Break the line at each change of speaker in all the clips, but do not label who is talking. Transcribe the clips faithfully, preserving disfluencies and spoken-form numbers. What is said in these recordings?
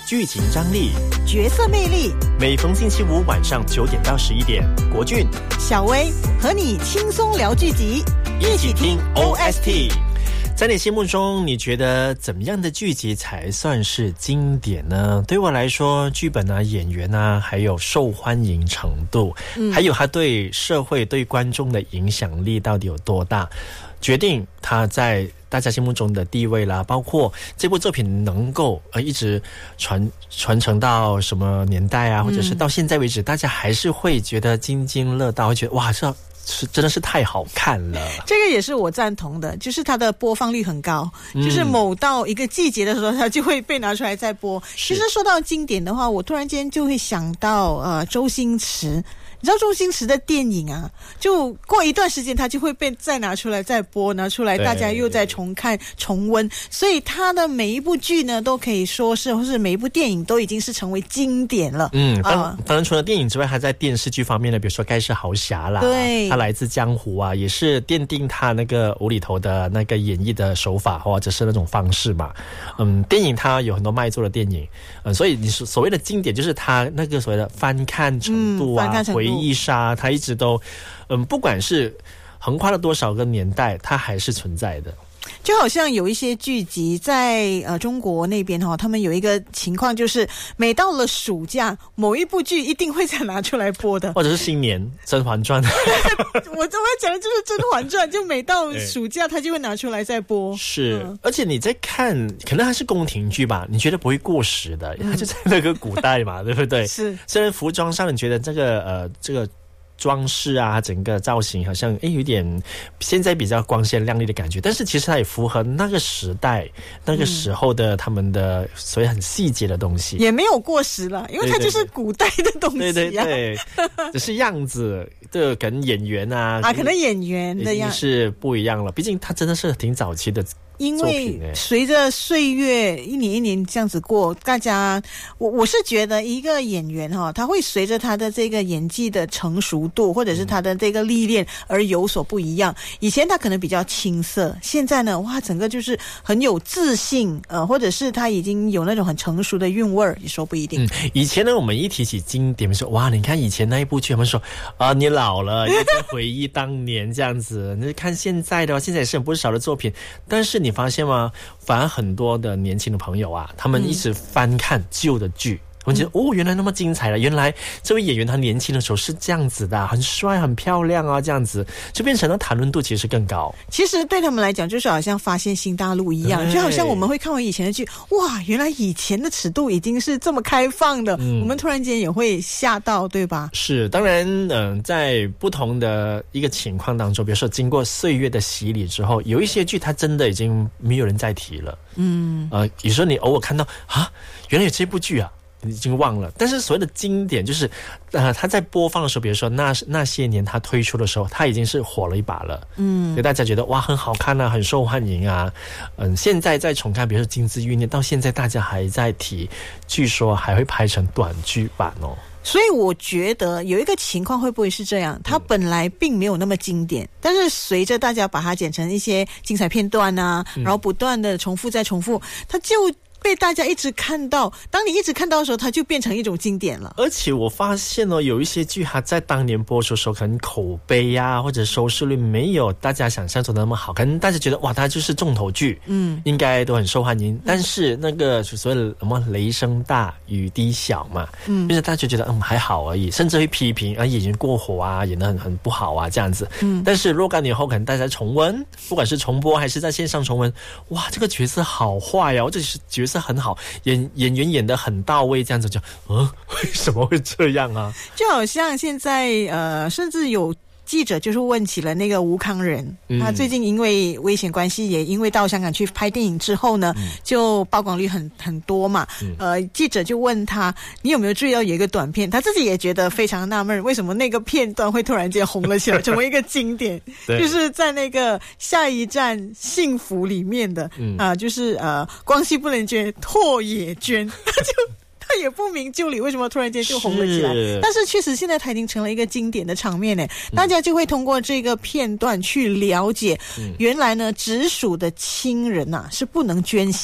剧情张力、
角色魅力。
每逢星期五晚上九点到十一点，国俊、
小薇和你轻松聊剧集，
一起听 O S T。在你心目中，你觉得怎么样的剧集才算是经典呢？对我来说，剧本啊、演员啊，还有受欢迎程度，嗯、还有它对社会、对观众的影响力到底有多大，决定它在大家心目中的地位啦，包括这部作品能够呃一直传传承到什么年代啊，或者是到现在为止，嗯、大家还是会觉得津津乐道，会觉得哇，这是真的是太好看了。
这个也是我赞同的，就是它的播放率很高，嗯、就是某到一个季节的时候，它就会被拿出来再播。其实说到经典的话，我突然间就会想到呃周星驰。你知道周星驰的电影啊，就过一段时间他就会被再拿出来再播，拿出来大家又再重看重温，所以他的每一部剧呢都可以说是，或是每一部电影都已经是成为经典了。
嗯，当、呃、当然除了电影之外，他在电视剧方面呢，比如说《盖世豪侠》啦，
对，
他来自江湖啊，也是奠定他那个无厘头的那个演绎的手法或者是那种方式嘛。嗯，电影他有很多卖座的电影，嗯，所以你所谓的经典就是他那个所谓的翻看程度啊，嗯、翻看程度回忆杀，它一直都，嗯，不管是横跨了多少个年代，它还是存在的。
就好像有一些剧集在呃中国那边哈、哦，他们有一个情况，就是每到了暑假，某一部剧一定会再拿出来播的，
或者是新年《甄嬛传》。
我我要讲的就是《甄嬛传》，就每到暑假，它就会拿出来再播。
是，嗯、而且你在看，可能它是宫廷剧吧，你觉得不会过时的，它就在那个古代嘛，嗯、对不对？
是，
虽然服装上你觉得这个呃这个。装饰啊，整个造型好像诶有点现在比较光鲜亮丽的感觉，但是其实它也符合那个时代那个时候的他们的所以很细节的东西，
也没有过时了，因为它就是古代的东西、啊、
对对对，只是样子的跟演员啊
啊，可能演员的样
是不一样了，毕竟它真的是挺早期的。
因为随着岁月一年一年这样子过，大家我我是觉得一个演员哈、哦，他会随着他的这个演技的成熟度，或者是他的这个历练而有所不一样。以前他可能比较青涩，现在呢，哇，整个就是很有自信，呃，或者是他已经有那种很成熟的韵味儿，也说不一定。
嗯，以前呢，我们一提起经典，说哇，你看以前那一部剧，我们说啊，你老了，你在回忆当年这样子。你看现在的话，现在也是很不少的作品，但是你发现吗？反而很多的年轻的朋友啊，他们一直翻看旧的剧，我们觉得哦，原来那么精彩了，原来这位演员他年轻的时候是这样子的，很帅很漂亮啊，这样子就变成了谈论度其实更高。
其实对他们来讲，就是好像发现新大陆一样，就好像我们会看完以前的剧，哇，原来以前的尺度已经是这么开放的，嗯、我们突然间也会吓到，对吧？是，
当然，嗯、呃，在不同的一个情况当中，比如说经过岁月的洗礼之后，有一些剧它真的已经没有人再提了。嗯，呃，有时候你偶尔看到啊，原来有这部剧啊。已经忘了，但是所谓的经典就是，呃，他在播放的时候，比如说那那些年他推出的时候，他已经是火了一把了，嗯，所以大家觉得哇很好看啊，很受欢迎啊，嗯，现在再重看，比如说《金枝欲孽》，到现在大家还在提，据说还会拍成短剧版哦。
所以我觉得有一个情况会不会是这样，它本来并没有那么经典，嗯、但是随着大家把它剪成一些精彩片段啊，嗯、然后不断的重复再重复，它就被大家一直看到，当你一直看到的时候，它就变成一种经典了。
而且我发现哦，有一些剧它在当年播出的时候，可能口碑啊或者收视率没有大家想象中的那么好，可能大家觉得哇，它就是重头剧，嗯，应该都很受欢迎。嗯、但是那个所谓的什么雷声大雨滴小嘛，嗯，就是大家就觉得嗯还好而已，甚至会批评啊演员过火啊，演得很很不好啊这样子。嗯，但是若干年后，可能大家重温，不管是重播还是在线上重温，哇，这个角色好坏呀、啊，或者是角色很好，演演员演得很到位，这样子就，嗯，为什么会这样啊？
就好像现在呃，甚至有记者就是问起了那个吴康仁，嗯、他最近因为危险关系，也因为到香港去拍电影之后呢，嗯、就曝光率很很多嘛。嗯、呃，记者就问他，你有没有注意到有一个短片？他自己也觉得非常纳闷，为什么那个片段会突然间红了起来，成为一个经典？就是在那个下一站幸福里面的，啊、嗯呃，就是呃，光熙不能捐，拓也捐，他就。他也不明就里，为什么突然间就红了起来？但是确实现在它已经成了一个经典的场面呢，嗯、大家就会通过这个片段去了解，嗯、原来呢直属的亲人呐、啊、是不能捐血。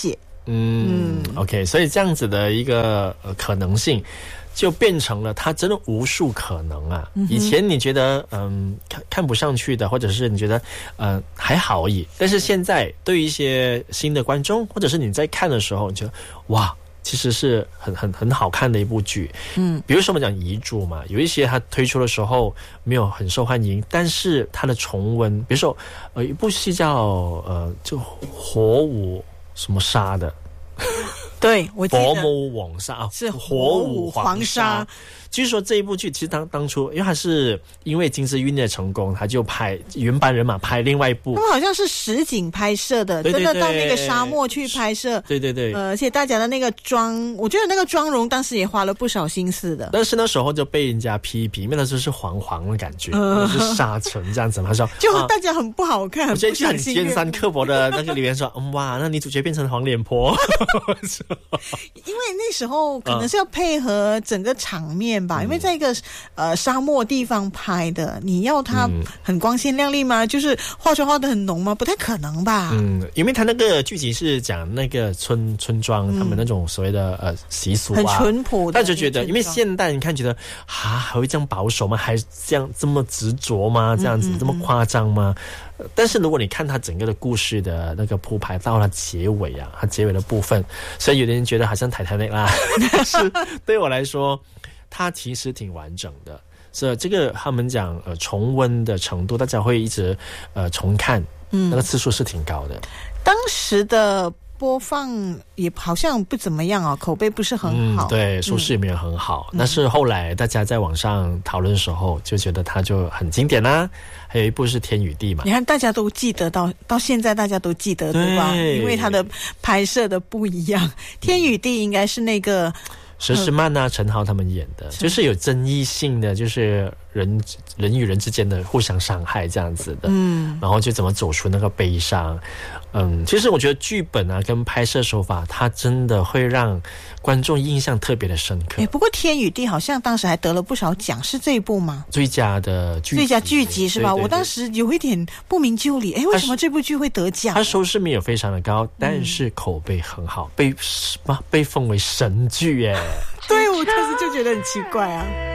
嗯, 嗯 OK， 所以这样子的一个、呃、可能性就变成了它真的无数可能啊！嗯、以前你觉得嗯看看不上去的，或者是你觉得呃还好而已，但是现在对于一些新的观众，或者是你在看的时候，你觉得哇，其实是很很很好看的一部剧。嗯，比如说我们讲遗嘱嘛，有一些它推出的时候没有很受欢迎，但是它的重温，比如说呃一部戏叫呃就火舞什么沙的。
对，我记得
佛母黄沙
是火舞黄沙。
据说这一部剧其实当当初，因为它是因为金枝玉孽成功，他就拍原班人马拍另外一部。
他们好像是实景拍摄的，
对对对，
真的到那个沙漠去拍摄。
对对对，
呃，而且大家的那个妆，我觉得那个妆容当时也花了不少心思的。
但是那时候就被人家批评，因为那时候是黄黄的感觉，呃、是沙尘这样子嘛，说
就大家很不好看，
我觉得就很尖酸刻薄的那个留言说，嗯哇，那女主角变成黄脸婆。
因为那时候可能是要配合整个场面吧，嗯、因为在一个呃沙漠地方拍的，你要它很光鲜亮丽吗？嗯、就是化妆化得很浓吗？不太可能吧。
嗯，因为它那个剧情是讲那个村村庄、嗯、他们那种所谓的呃习俗啊，
很淳朴的，
大家就觉得，因为现代你看觉得啊还会这样保守吗？还这样这么执着吗？这样子、嗯嗯嗯、这么夸张吗？但是如果你看他整个的故事的那个铺排到了结尾啊，他结尾的部分，所以有的人觉得好像泰坦尼克啦，但是对我来说，它其实挺完整的。所以这个他们讲呃重温的程度，大家会一直呃重看，嗯，那个次数是挺高的。
当时的播放也好像不怎么样哦，口碑不是很好，
嗯、对，收视也没有很好。嗯、但是后来大家在网上讨论的时候，就觉得它就很经典啦、啊。还有一部是《天与地》嘛，
你看大家都记得到到现在，大家都记得 对, 对吧？因为它的拍摄的不一样，《天与地》应该是那个
佘诗曼啊、陈豪他们演的，就是有争议性的，就是人人与人之间的互相伤害这样子的，嗯，然后就怎么走出那个悲伤。嗯，其实我觉得剧本啊跟拍摄手法，它真的会让观众印象特别的深刻。
哎，不过《天与地》好像当时还得了不少奖，是这一部吗？
最佳的剧集，
最佳剧集是吧？
对对对，
我当时有一点不明就里，哎，为什么这部剧会得奖？
它收视没有非常的高，但是口碑很好，被什么被封为神剧耶。
对，我当时就觉得很奇怪啊。